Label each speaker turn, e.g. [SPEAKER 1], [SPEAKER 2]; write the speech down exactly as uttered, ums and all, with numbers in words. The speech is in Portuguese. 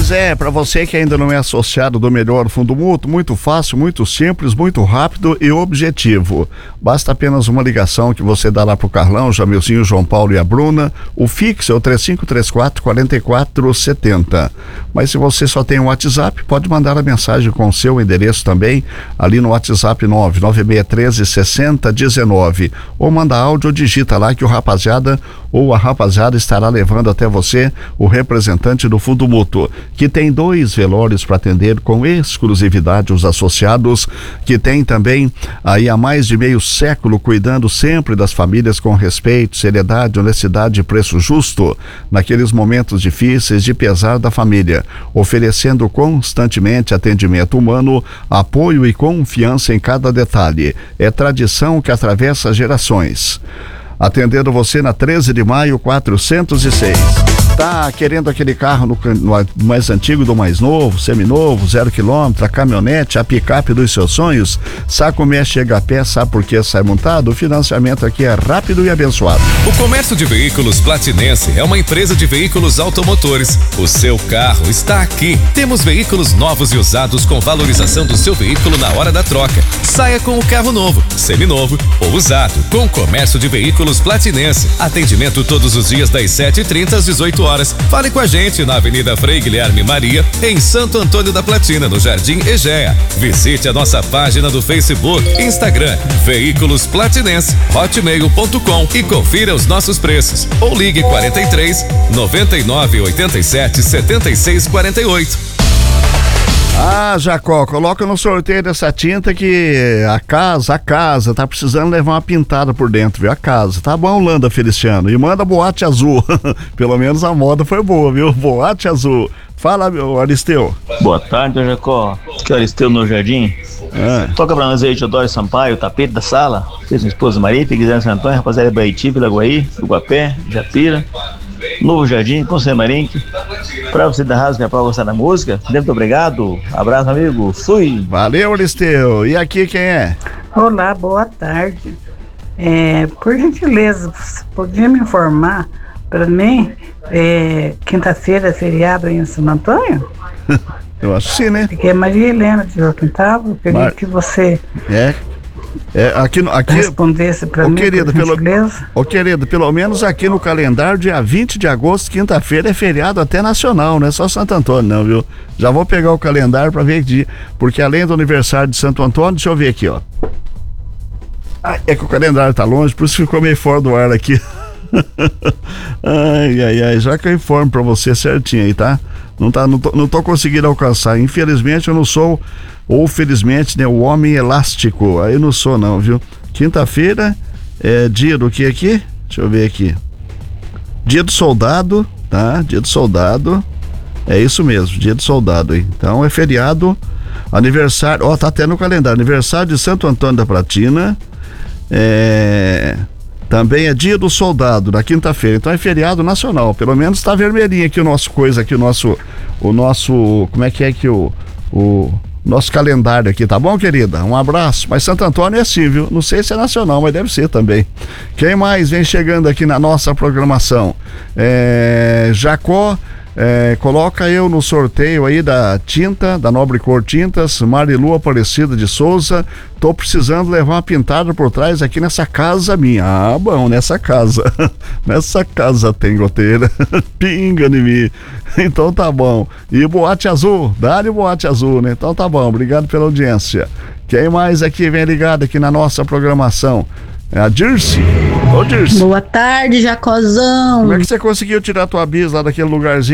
[SPEAKER 1] Pois é, para você que ainda não é associado do Melhor Fundo Mútuo, muito fácil, muito simples, muito rápido e objetivo. Basta apenas uma ligação que você dá lá pro Carlão, Jamilzinho, João Paulo e a Bruna. O fixo é o três cinco três quatro, quatro quatro sete zero. Mas se você só tem um WhatsApp, pode mandar a mensagem com o seu endereço também, ali no WhatsApp nove nove seis um três, seis zero um nove. Ou manda áudio ou digita lá que o rapaziada ou a rapaziada estará levando até você o representante do Fundo Mútuo, que tem dois velórios para atender com exclusividade os associados, que tem também aí há mais de meio século cuidando sempre das famílias com respeito, seriedade, honestidade e preço justo naqueles momentos difíceis de pesar da família, oferecendo constantemente atendimento humano, apoio e confiança em cada detalhe. É tradição que atravessa gerações. Atendendo você na treze de maio, quatrocentos e seis. Tá querendo aquele carro no, no mais antigo do mais novo, seminovo, zero quilômetro, a caminhonete, a picape dos seus sonhos? Saco Mexe H P, sabe por que sai montado? O financiamento aqui é rápido e abençoado.
[SPEAKER 2] O Comércio de Veículos Platinense é uma empresa de veículos automotores. O seu carro está aqui. Temos veículos novos e usados com valorização do seu veículo na hora da troca. Saia com o carro novo, seminovo ou usado, com o Comércio de Veículos Platinense. Atendimento todos os dias das sete e trinta às dezoito horas. Fale com a gente na Avenida Frei Guilherme Maria, em Santo Antônio da Platina, no Jardim Egea. Visite a nossa página do Facebook, Instagram, Veículos Platinense, hotmail ponto com e confira os nossos preços. Ou ligue quarenta e três, noventa e nove, oitenta e sete, setenta e seis, quarenta e oito.
[SPEAKER 1] Ah, Jacó, coloca no sorteio dessa tinta que a casa, a casa, tá precisando levar uma pintada por dentro, viu? A casa, tá bom, Landa Feliciano? E manda boate azul, pelo menos a moda foi boa, viu? Boate azul. Fala, meu Aristeu.
[SPEAKER 3] Boa tarde, Jacó. Aqui é o Aristeu no Jardim.
[SPEAKER 1] É.
[SPEAKER 3] Toca pra nós aí, Teodoro Sampaio, o tapete da sala. Fez minha esposa Maria, Figueiredo Santo Antônio, rapaziada de Baiti, Vilaguaí, Uguapé, Japira, Novo Jardim, Conselho Marinque. Pra você da Rasga, pra gostar da música, muito obrigado. Abraço, amigo. Fui.
[SPEAKER 1] Valeu, Aristeu. E aqui quem é?
[SPEAKER 4] Olá, boa tarde. É, por gentileza, você podia me informar para mim, é, quinta-feira é feriado em São Antônio?
[SPEAKER 1] Eu acho que sim, né?
[SPEAKER 4] Porque é Maria Helena de Joaquim Tava, eu queria Mar... que você
[SPEAKER 1] é. É, aqui, aqui,
[SPEAKER 4] respondesse para mim,
[SPEAKER 1] querido,
[SPEAKER 4] por gentileza.
[SPEAKER 1] Ô, querido, pelo menos aqui no calendário, dia vinte de agosto, quinta-feira, é feriado até nacional, não é só Santo Antônio, não, viu? Já vou pegar o calendário para ver que dia, porque além do aniversário de Santo Antônio, deixa eu ver aqui, ó. Ah, é que o calendário tá longe, por isso ficou meio fora do ar aqui. Ai, ai, ai, já que eu informo pra você certinho aí, tá? Não, tá, não, tô, não tô conseguindo alcançar. Infelizmente eu não sou, ou felizmente, né, o homem elástico. Aí eu não sou, não, viu? Quinta-feira é dia do que aqui? Deixa eu ver aqui. Dia do soldado, tá? Dia do soldado. É isso mesmo, dia do soldado aí. Então é feriado, aniversário, ó, tá até no calendário. Aniversário de Santo Antônio da Platina. É. Também é dia do soldado, na quinta-feira, então é feriado nacional, pelo menos tá vermelhinho aqui o nosso coisa aqui, o nosso, o nosso, como é que é que o, o nosso calendário aqui, tá bom, querida? Um abraço, mas Santo Antônio é assim, viu? Não sei se é nacional, mas deve ser também. Quem mais vem chegando aqui na nossa programação? É, Jacó, é, coloca eu no sorteio aí da tinta, da Nobre Cor Tintas, Marilu Aparecida de Souza. Tô precisando levar uma pintada por trás aqui nessa casa minha. Ah, bom, nessa casa. Nessa casa tem goteira. Pinga em mim. Então tá bom. E boate azul, dá-lhe boate azul, né? Então tá bom, obrigado pela audiência. Quem mais aqui vem ligado aqui na nossa programação? É a Dirce. Ô, Dirce.
[SPEAKER 5] Boa tarde, Jacozão.
[SPEAKER 1] Como é que você conseguiu tirar tua bis lá daquele lugarzinho